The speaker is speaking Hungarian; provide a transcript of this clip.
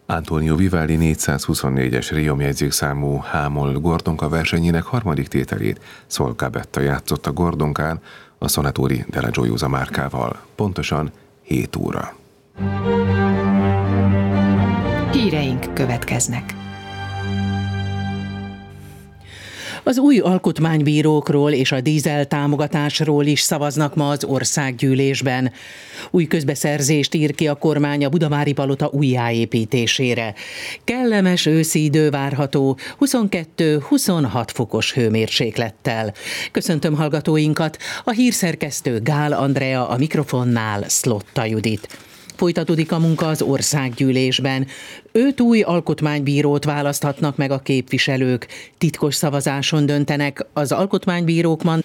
Antonio Vivaldi 424-es réjomjegyzékszámú H-moll Gordonka versenyének harmadik tételét Sol Capetta játszotta Gordonkán a Suonatori della Gioiosa márkával, pontosan 7 óra. Híreink következnek. Az új alkotmánybírókról és a dízel támogatásról is szavaznak ma az országgyűlésben. Új közbeszerzést ír ki a kormány a Budavári Palota újjáépítésére. Kellemes őszi idő várható 22-26 fokos hőmérséklettel. Köszöntöm hallgatóinkat, a hírszerkesztő Gál Andrea, a mikrofonnál Szlotta Judit. Folytatódik a munka az országgyűlésben. 5 új alkotmánybírót választhatnak meg a képviselők. Titkos szavazáson döntenek az alkotmánybírók